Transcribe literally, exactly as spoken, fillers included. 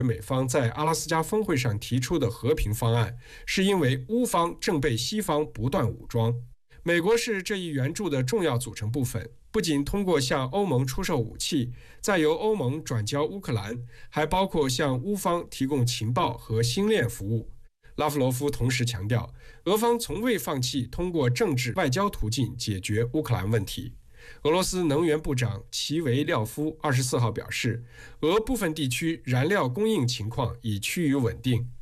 美方在阿拉斯加峰会上提出的和平方案，是因为乌方正被西方不断武装。美国是这一援助的重要组成部分，不仅通过向欧盟出售武器，再由欧盟转交乌克兰，还包括向乌方提供情报和星链服务。拉夫罗夫同时强调，俄方从未放弃通过政治外交途径解决乌克兰问题。俄罗斯能源部长齐维廖夫二十四号表示，俄部分地区燃料供应情况已趋于稳定。